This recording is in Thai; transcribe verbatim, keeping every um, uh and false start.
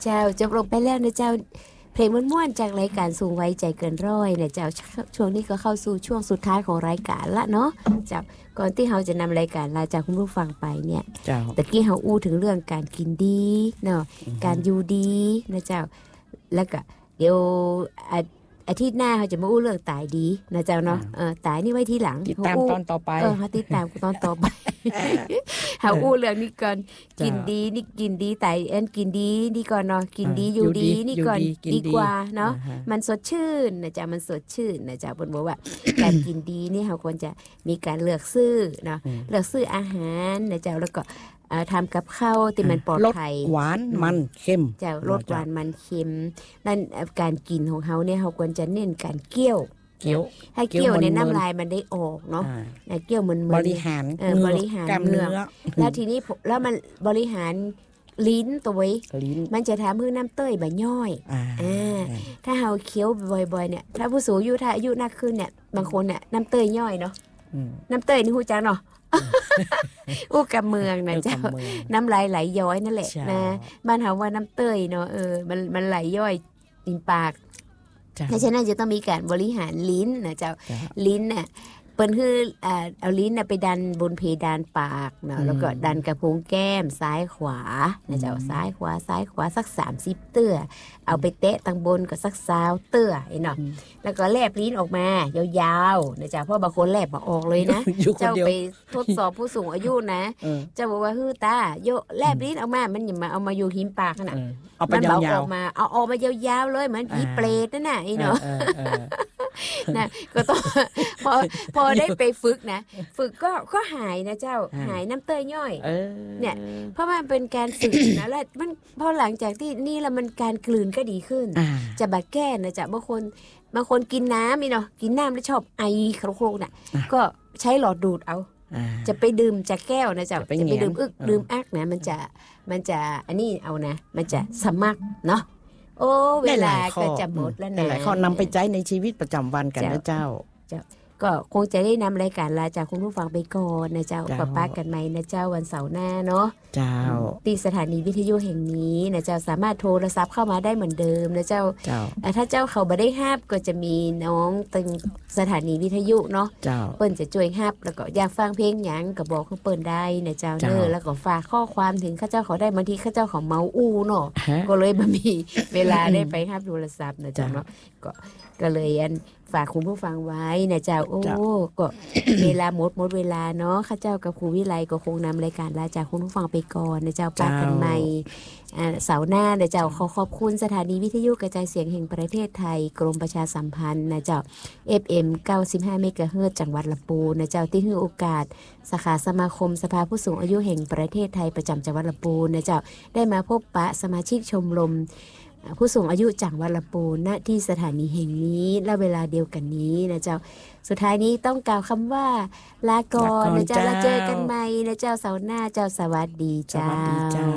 เจ้าจบลงไปแล้วนะเจ้าเพลงม่วนๆจากรายการสูงวัยใจเกินร้อยนะเจ้าช่วงนี้ก็เข้าสู่ช่วงสุดท้ายของรายการละเนาะเจ้าก่อนที่เราจะนำรายการลาจากคุณผู้ฟังไปเนี่ยตะกี้เราอู้ถึงเรื่องการกินดีเนาะการอยู่ดีนะเจ้าแล้วก็เดี๋ยวอาทิตย์หน้าเขาจะมาอู้เรื่องตายดีนะเจ้าเนาะเออตายนี่ไว้ทีหลังติดตามตอนต่อไปเออเขาติดตามตอนต่อไปเขาอู้เรื่องนี้ก่อนกินดีนี่กินดีตายเอ็นกินดีนี่ก่อนเนาะกินดีอยู่ดีนี่ก่อนดีกว่าเนาะมันสดชื่นนะเจ้ามันสดชื่นนะเจ้าเพิ่นบอกว่าการกินดีนี่เขาควรจะมีการเลือกซื้อเนาะเลือกซื้ออาหารนะเจ้าแล้วก็ทำกับข้าวที่มันปลอดภัยลดหวานมันเค็มจะลดหวานมันเค็มนั่นการกินของเขาเนี่ยเขาควรจะเน้นการเคี่ยวเคี่ยวให้เคี่ยวในน้ำลายมันได้ออกเนาะเคี่ยวมันบริหารบริหารเนื้อแล้วทีนี้แล้วมันบริหารลิ้นตัวไว้มันจะทำให้น้ำเต้ยบะย่อยอ่าถ้าเราเคี้ยวบ่อยๆเนี่ยถ้าผู้สูงอายุถ้าอายุมากขึ้นเนี่ยบางคนเนี่ยน้ำเต้ยย่อยเนาะน้ำเต้ยนี่ฮู้จักเนาะอู้กับเมืองนะเจ้าน้ำลายไหลย้อยนั่นแหละนะบ้านเฮาว่าน้ำเต้ยเนาะเออมันมันไหลย่อยตินปากเพราะฉะนั้นจะต้องมีการบริหารลิ้นนะเจ้าลิ้นเนี่ยเปิ้นคืออ่าเอาลิ้นน่ะไปดันบนเพดานปากเนาะแล้วก็ดันกระพุ้งแก้มซ้ายขวานะเจ้าซ้ายขวาซ้ายขวาสักสามสิบเตื้อเอาไปเตะทางบนก็สักสามเตื้อไอ้เนาะแล้วก็แลบลิ้นออกมายาวๆนะเจ้าเพราะบางคนแลบบ่ออกเลยนะเจ้าไปทดสอบผู้สูงอายุนะเจ้าบอกว่าฮือตาโยแลบลิ้นออกมามันอย่ามาเอามาอยู่หิมปากน่ะมันเบาออกมาเอาออกมายาวๆเลยเหมือนผีเปรตนั่นน่ะไอ้เนาะนะก็ต้องพอพอได้ไปฝึกนะฝึกก็ก็หายนะเจ้าหายน้ำเต้ยย่อยเนี่ยเพราะมันเป็นการฝึกนะแล้วมันพอหลังจากที่นี่แล้วมันการกลืนก็ดีขึ้นจะบาดแก้นะจ๊ะบางคนบางคนกินน้ำนี่เนาะกินน้ำแล้วชอบไอโครกๆน่ะก็ใช้หลอดดูดเอาจะไปดื่มจากแก้วนะจ๊ะจะไปดื่มอึกดื่มอักนะมันจะมันจะอันนี้เอานะมันจะสมัครเนาะโอ้เวลาก็จะหมดแล้วนะหลายข้อนำไปใช้ในชีวิตประจำวันกันนะเจ้าก็คงจะได้นำรายการลาจากคุณผู้ฟังไปก่อนนะเจ้าปะปะกันใหม่นะเจ้าวันเสาร์หน้าเนาะเจ้าที่สถานีวิทยุแห่งนี้นะเจ้าสามารถโทรศัพท์เข้ามาได้เหมือนเดิมนะเจ้าถ้าเจ้าเขาบ่ได้ห้าบก็จะมีน้องตึงสถานีวิทยุเนาะเปิ้นจะช่วยห้าบแล้วก็อยากฟังเพลงหยังก็บอกเขาเปิ้นได้นะเจ้าเด้อแล้วก็ฝากข้อความถึงข้าเจ้าเขาได้บางทีข้าเจ้าเขาเมาอู้เนาะก็เลยบ่มีเวลาได้ไปห้าบโทรศัพท์นะเจ้าเนาะก็ก็เลยอันฝากคุณผู้ฟังไว้นะเจ้าโอ้ก็เวลาหมดหมดเวลาเนาะข้าเจ้ากับครูวิไลก็คงนำรายการลาจากคุณผู้ฟังไปก่อนนะเจ้าปากันใหม่เสาร์หน้านะเจ้าขอขอบคุณสถานีวิทยุกระจายเสียงแห่งประเทศไทยกรมประชาสัมพันธ์นะเจ้า เอฟ เอ็ม เก้าสิบห้า เมกะเฮิรตซ์จังหวัดลำพูนนะเจ้าที่ให้โอกาสสาขาสมาคมสภาผู้สูงอายุแห่งประเทศไทยประจำจังหวัดลำพูนนะเจ้าได้มาพบปะสมาชิกชมรมผู้สูงอายุจังหวัดลำพูนณที่สถานีแห่งนี้และเวลาเดียวกันนี้นะเจ้าสุดท้ายนี้ต้องกล่าวคำว่าลาก่อนนะเจ้าแล้วเจอกันใหม่นะเจ้าเสาร์หน้าเจ้าสวัสดีเจ้า